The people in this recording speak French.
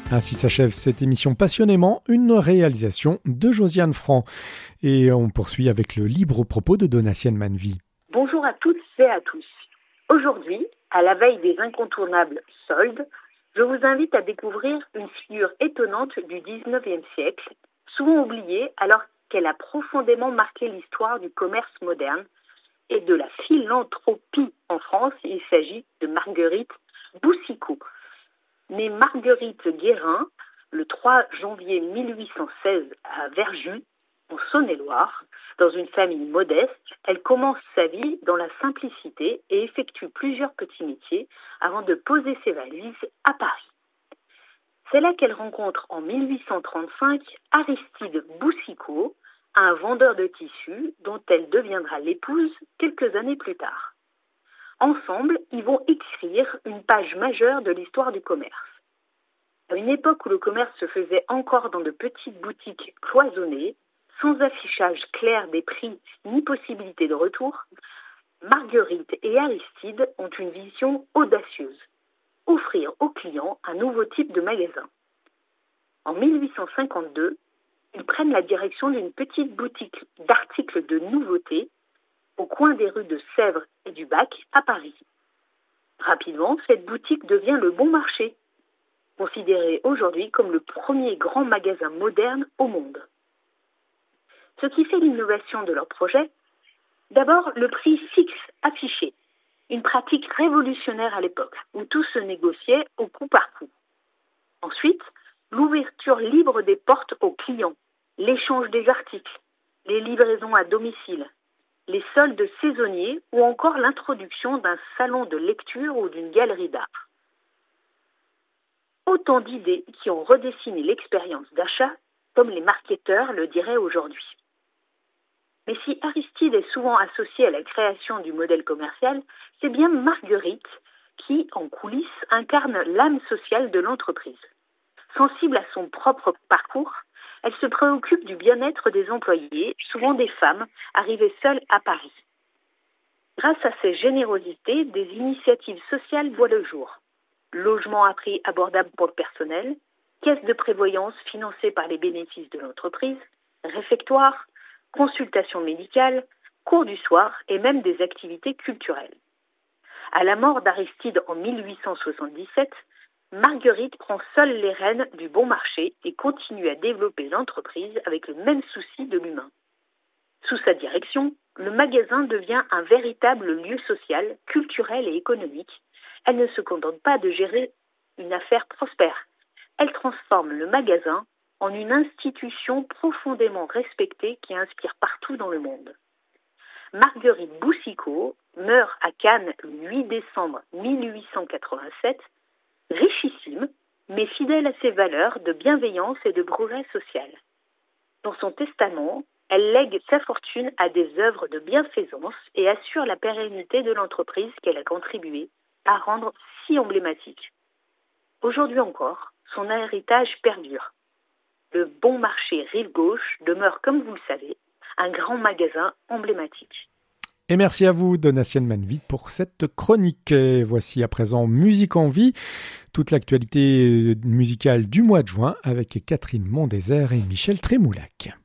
Ainsi s'achève cette émission passionnément, une réalisation de Josiane Franc. Et on poursuit avec le libre propos de Donatienne Manvy. Bonjour à toutes et à tous. Aujourd'hui, à la veille des incontournables soldes, je vous invite à découvrir une figure étonnante du 19e siècle, souvent oubliée alors qu'elle a profondément marqué l'histoire du commerce moderne et de la philanthropie en France. Il s'agit de Marguerite Boucicaut. Née Marguerite Guérin le 3 janvier 1816 à Verjus, en Saône-et-Loire, dans une famille modeste, elle commence sa vie dans la simplicité et effectue plusieurs petits métiers avant de poser ses valises à Paris. C'est là qu'elle rencontre en 1835 Aristide Boucicaut, un vendeur de tissus dont elle deviendra l'épouse quelques années plus tard. Ensemble, ils vont écrire une page majeure de l'histoire du commerce. À une époque où le commerce se faisait encore dans de petites boutiques cloisonnées, sans affichage clair des prix ni possibilité de retour, Marguerite et Aristide ont une vision audacieuse: offrir aux clients un nouveau type de magasin. En 1852, ils prennent la direction d'une petite boutique d'articles de nouveautés au coin des rues de Sèvres et du Bac à Paris. Rapidement, cette boutique devient le Bon Marché, considéré aujourd'hui comme le premier grand magasin moderne au monde. Ce qui fait l'innovation de leur projet, d'abord le prix fixe affiché, une pratique révolutionnaire à l'époque, où tout se négociait au coup par coup. Ensuite, l'ouverture libre des portes aux clients, l'échange des articles, les livraisons à domicile, les soldes saisonniers ou encore l'introduction d'un salon de lecture ou d'une galerie d'art. Autant d'idées qui ont redessiné l'expérience d'achat, comme les marketeurs le diraient aujourd'hui. Mais si Aristide est souvent associé à la création du modèle commercial, c'est bien Marguerite qui, en coulisses, incarne l'âme sociale de l'entreprise. Sensible à son propre parcours, elle se préoccupe du bien-être des employés, souvent des femmes, arrivées seules à Paris. Grâce à ses générosités, des initiatives sociales voient le jour. Logement à prix abordable pour le personnel, caisse de prévoyance financée par les bénéfices de l'entreprise, réfectoire, consultation médicale, cours du soir et même des activités culturelles. À la mort d'Aristide en 1877, Marguerite prend seule les rênes du Bon Marché et continue à développer l'entreprise avec le même souci de l'humain. Sous sa direction, le magasin devient un véritable lieu social, culturel et économique. Elle ne se contente pas de gérer une affaire prospère. Elle transforme le magasin en une institution profondément respectée qui inspire partout dans le monde. Marguerite Boucicaut meurt à Cannes le 8 décembre 1887, richissime, mais fidèle à ses valeurs de bienveillance et de progrès social. Dans son testament, elle lègue sa fortune à des œuvres de bienfaisance et assure la pérennité de l'entreprise qu'elle a contribué à rendre si emblématique. Aujourd'hui encore, son héritage perdure. Le Bon Marché Rive Gauche demeure, comme vous le savez, un grand magasin emblématique. Et merci à vous, Donatienne Manvy, pour cette chronique. Et voici à présent Musique en vie, toute l'actualité musicale du mois de juin avec Catherine Mondésert et Michel Trémoulac.